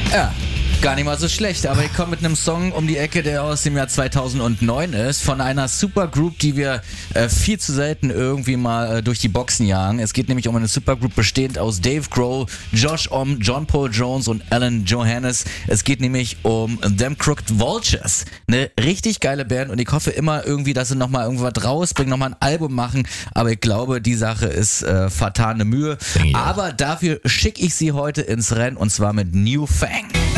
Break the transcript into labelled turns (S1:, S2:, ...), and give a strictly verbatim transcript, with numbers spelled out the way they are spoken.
S1: Ja, gar nicht mal so schlecht, aber ich komme mit einem Song um die Ecke, der aus dem Jahr zweitausendneun ist, von einer Supergroup, die wir äh, viel zu selten irgendwie mal äh, durch die Boxen jagen. Es geht nämlich um eine Supergroup bestehend aus Dave Grohl, Josh Homme, John Paul Jones und Alan Johannes. Es geht nämlich um Them Crooked Vultures. Eine richtig geile Band und ich hoffe immer irgendwie, dass sie nochmal irgendwas rausbringen, nochmal ein Album machen, aber ich glaube, die Sache ist äh, vertane Mühe.
S2: Ja.
S1: Aber dafür schicke ich sie heute ins Rennen und zwar mit New Fang.